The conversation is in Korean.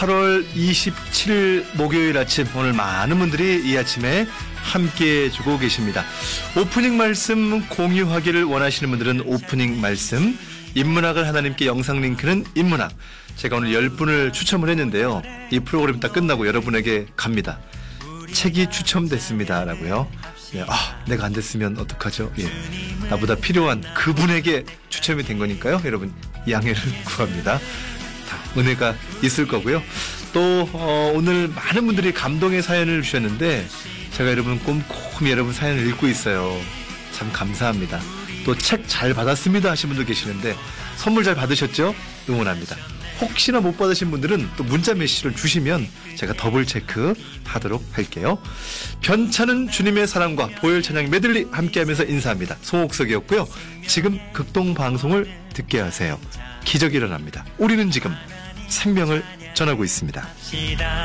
8월 27일 목요일 아침, 오늘 많은 분들이 이 아침에 함께 해주고 계십니다. 오프닝 말씀 공유하기를 원하시는 분들은 오프닝 말씀, 인문학을 하나님께 영상 링크는 인문학. 제가 오늘 10분을 추첨을 했는데요. 이 프로그램 다 끝나고 여러분에게 갑니다. 책이 추첨됐습니다 라고요. 네, 내가 안 됐으면 어떡하죠? 예, 나보다 필요한 그분에게 추첨이 된 거니까요. 여러분 양해를 구합니다. 다 은혜가 있을 거고요. 또 오늘 많은 분들이 감동의 사연을 주셨는데 제가 여러분 꼼꼼히 여러분 사연을 읽고 있어요. 참 감사합니다. 또 책 잘 받았습니다 하신 분도 계시는데 선물 잘 받으셨죠? 응원합니다. 혹시나 못 받으신 분들은 또 문자 메시지를 주시면 제가 더블 체크 하도록 할게요. 변찮은 주님의 사랑과 보혈 찬양 메들리 함께하면서 인사합니다. 송옥석이었고요. 지금 극동방송을 듣게 하세요. 기적이 일어납니다. 우리는 지금 생명을 전하고 있습니다.